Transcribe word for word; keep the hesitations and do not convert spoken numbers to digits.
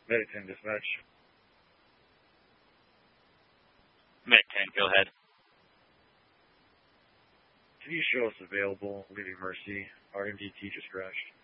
Medic ten dispatch. Medic ten, go ahead. Can you show us available, leaving Mercy? Our M D T just crashed.